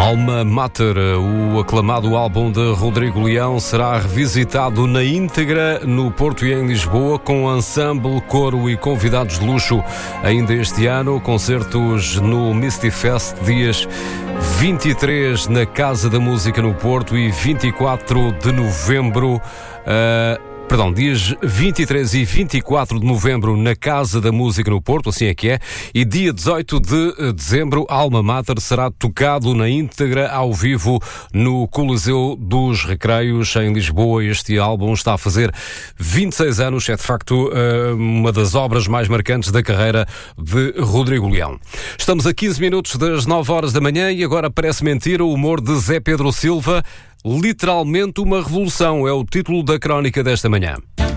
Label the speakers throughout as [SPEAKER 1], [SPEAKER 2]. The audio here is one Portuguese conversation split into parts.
[SPEAKER 1] Alma Mater, o aclamado álbum de Rodrigo Leão, será revisitado na íntegra no Porto e em Lisboa, com ensemble, coro e convidados de luxo ainda este ano. Concertos no Misty Fest, dias 23 na Casa da Música no Porto e 24 de novembro... dias 23 e 24 de novembro na Casa da Música no Porto, assim é que é, e dia 18 de dezembro, Alma Mater será tocado na íntegra ao vivo no Coliseu dos Recreios, em Lisboa. Este álbum está a fazer 26 anos, é de facto uma das obras mais marcantes da carreira de Rodrigo Leão. Estamos a 15 minutos das 9 horas da manhã e agora parece mentira o humor de Zé Pedro Silva. Literalmente uma revolução é o título da crónica desta manhã.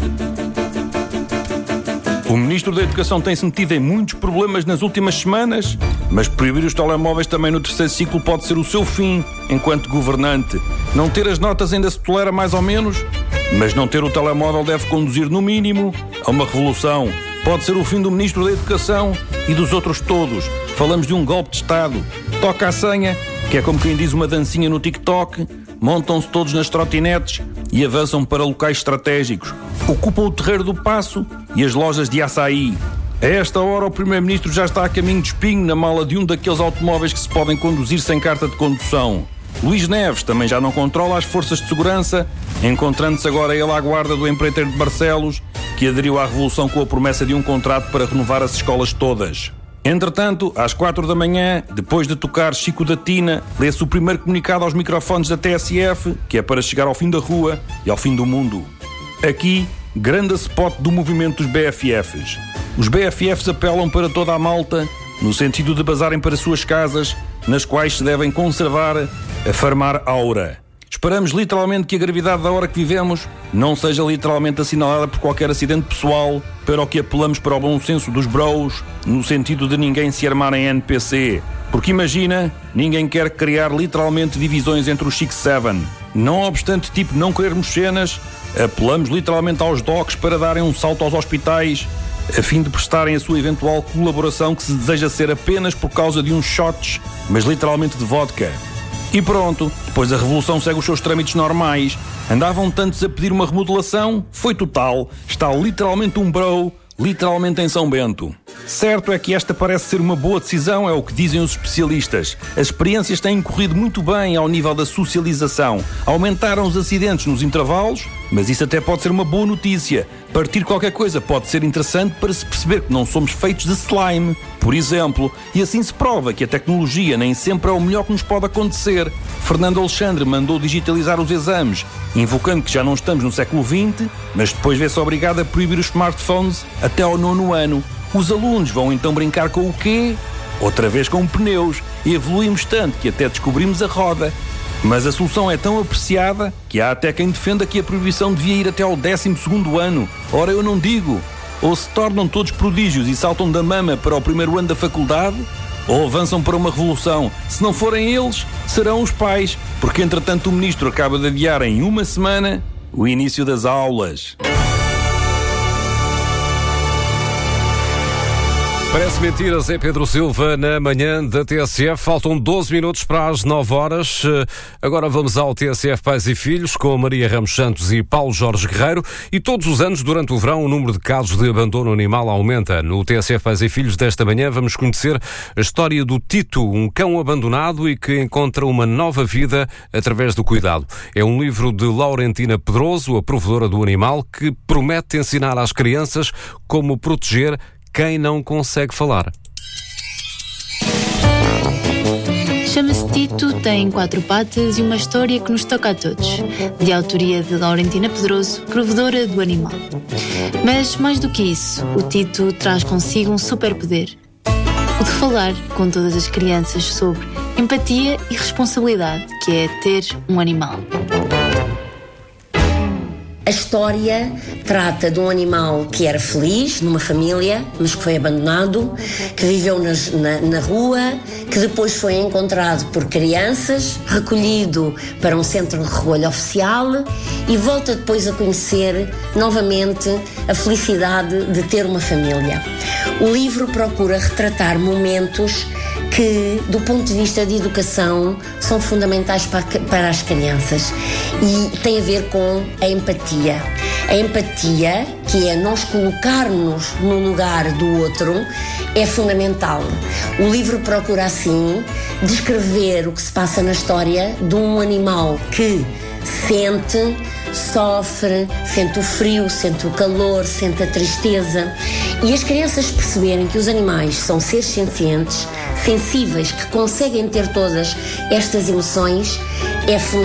[SPEAKER 2] O Ministro da Educação tem-se metido em muitos problemas nas últimas semanas, mas proibir os telemóveis também no terceiro ciclo pode ser o seu fim enquanto governante. Não ter as notas ainda se tolera mais ou menos, mas não ter o telemóvel deve conduzir no mínimo a uma revolução. Pode ser o fim do Ministro da Educação e dos outros todos. Falamos de um golpe de Estado. Toca a senha, que é como quem diz uma dancinha no TikTok, montam-se todos nas trotinetes e avançam para locais estratégicos. Ocupam o Terreiro do Paço e as lojas de açaí. A esta hora o Primeiro-Ministro já está a caminho de espinho na mala de um daqueles automóveis que se podem conduzir sem carta de condução. Luís Neves também já não controla as forças de segurança, encontrando-se agora ele à guarda do empreiteiro de Barcelos, que aderiu à revolução com a promessa de um contrato para renovar as escolas todas. Entretanto, às 4 da manhã, depois de tocar Chico da Tina, lê-se o primeiro comunicado aos microfones da TSF, que é para chegar ao fim da rua e ao fim do mundo. Aqui, grande spot do movimento dos BFFs. Os BFFs apelam para toda a malta, no sentido de bazarem para suas casas, nas quais se devem conservar a farmar aura. Esperamos literalmente que a gravidade da hora que vivemos não seja literalmente assinalada por qualquer acidente pessoal, para o que apelamos para o bom senso dos bros, no sentido de ninguém se armar em NPC. Porque imagina, ninguém quer criar literalmente divisões entre os Chic Seven. Não obstante tipo não querermos cenas, apelamos literalmente aos docs para darem um salto aos hospitais, a fim de prestarem a sua eventual colaboração que se deseja ser apenas por causa de uns shots, mas literalmente de vodka. E pronto, depois a revolução segue os seus trâmites normais. Andavam tantos a pedir uma remodelação, foi total, está literalmente um bro, literalmente em São Bento. Certo é que esta parece ser uma boa decisão, é o que dizem os especialistas. As experiências têm corrido muito bem ao nível da socialização. Aumentaram os acidentes nos intervalos, mas isso até pode ser uma boa notícia. Partir qualquer coisa pode ser interessante para se perceber que não somos feitos de slime, por exemplo, e assim se prova que a tecnologia nem sempre é o melhor que nos pode acontecer. Fernando Alexandre mandou digitalizar os exames, invocando que já não estamos no século XX, mas depois vê-se obrigado a proibir os smartphones até ao 9º ano. Os alunos vão então brincar com o quê? Outra vez com pneus, e evoluímos tanto que até descobrimos a roda. Mas a solução é tão apreciada que há até quem defenda que a proibição devia ir até ao 12º ano. Ora, eu não digo. Ou se tornam todos prodígios e saltam da mama para o 1º ano da faculdade, ou avançam para uma revolução. Se não forem eles, serão os pais, porque entretanto o ministro acaba de adiar em uma semana o início das aulas.
[SPEAKER 1] Parece mentira, Zé Pedro Silva, na manhã da TSF. Faltam 12 minutos para as 9 horas. Agora vamos ao TSF Pais e Filhos, com Maria Ramos Santos e Paulo Jorge Guerreiro. E todos os anos, durante o verão, o número de casos de abandono animal aumenta. No TSF Pais e Filhos desta manhã vamos conhecer a história do Tito, um cão abandonado e que encontra uma nova vida através do cuidado. É um livro de Laurentina Pedroso, a provedora do animal, que promete ensinar às crianças como proteger quem não consegue falar.
[SPEAKER 3] Chama-se Tito, tem 4 patas e uma história que nos toca a todos, de autoria de Laurentina Pedroso, provedora do animal. Mas, mais do que isso, o Tito traz consigo um superpoder: o de falar com todas as crianças sobre empatia e responsabilidade, que é ter um animal.
[SPEAKER 4] A história trata de um animal que era feliz numa família, mas que foi abandonado, que viveu na rua, que depois foi encontrado por crianças, recolhido para um centro de recolha oficial e volta depois a conhecer novamente a felicidade de ter uma família. O livro procura retratar momentos que, do ponto de vista de educação, são fundamentais para as crianças e tem a ver com a empatia. A empatia, que é nós colocarmos no lugar do outro, é fundamental. O livro procura, assim, descrever o que se passa na história de um animal que sente, sofre, sente o frio, sente o calor, sente a tristeza. E as crianças perceberem que os animais são seres sencientes, sensíveis, que conseguem ter todas estas emoções, é fundamental.